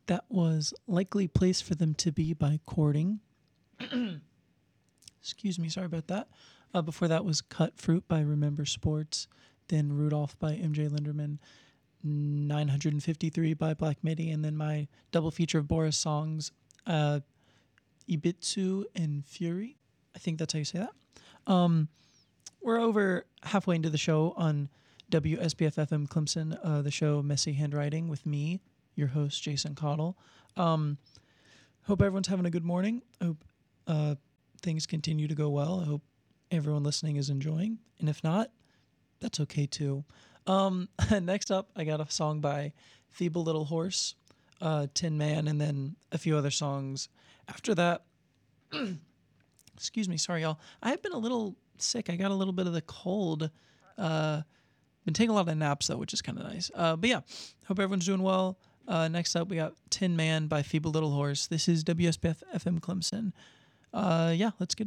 That was Likely Place for Them to Be by Courting. Excuse me, sorry about that. Before that was Cut Fruit by Remember Sports. Then Rudolph by MJ Linderman. 953 by Black Midi. And then my double feature of Boris songs, Ibitsu and Fury. I think that's how you say that. We're over halfway into the show on WSBF FM Clemson, the show Messy Handwriting with me, your host, Jason Cottle. Hope everyone's having a good morning. I hope things continue to go well. I hope everyone listening is enjoying. And if not, that's okay too. Next up, I got a song by Feeble Little Horse, Tin Man, and then a few other songs. After that, excuse me, sorry y'all. I have been a little sick. I got a little bit of the cold. Been taking a lot of naps though, which is kind of nice. But yeah, hope everyone's doing well. Next up, we got Tin Man by Feeble Little Horse. This is WSBF FM Clemson. Yeah, let's get